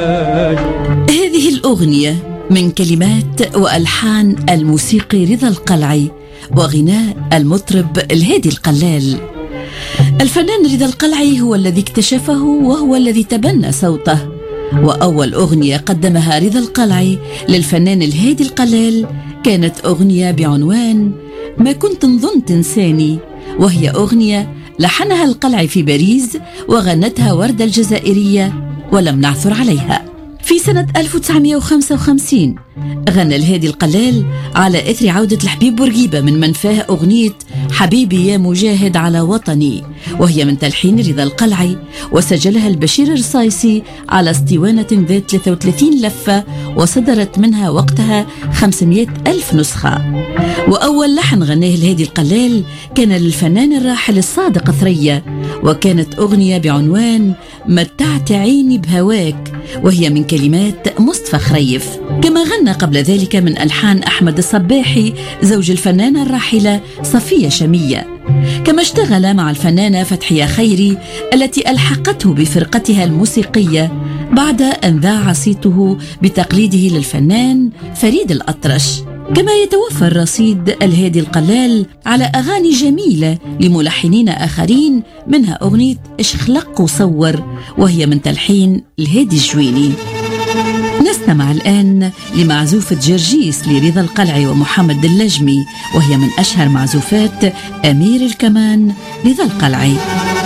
هذه الأغنية من كلمات وألحان الموسيقي رضا القلعي وغناء المطرب الهادي القلال. الفنان رضا القلعي هو الذي اكتشفه وهو الذي تبنى صوته، وأول أغنية قدمها رضا القلعي للفنان الهادي القلال كانت أغنية بعنوان ما كنت نظن تنساني، وهي أغنية لحنها القلعي في باريس وغنتها وردة الجزائرية ولم نعثر عليها. في سنة 1955 غنى الهادي القلال على إثر عودة الحبيب بورقيبة من منفاه أغنية حبيبي يا مجاهد على وطني، وهي من تلحين رضا القلعي، وسجلها البشير الرصايسي على اسطوانة ذات 33 لفة، وصدرت منها وقتها 500 ألف نسخة. وأول لحن غناه الهادي القلال كان للفنان الراحل الصادق ثريا، وكانت أغنية بعنوان متعت عيني بهواك، وهي من كلمات مصطفى خريف. كما غنى قبل ذلك من ألحان أحمد الصباحي زوج الفنانة الراحلة صفية شمية. كما اشتغل مع الفنانة فتحية خيري التي ألحقته بفرقتها الموسيقية بعد أن ذاع صيته بتقليده للفنان فريد الأطرش. كما يتوفر رصيد الهادي القلال على أغاني جميلة لملحنين آخرين، منها أغنية اشخلق وصور، وهي من تلحين الهادي الجويني. نستمع الآن لمعزوفة جرجيس لرضا القلعي ومحمد اللجمي، وهي من أشهر معزوفات أمير الكمان رضا القلعي.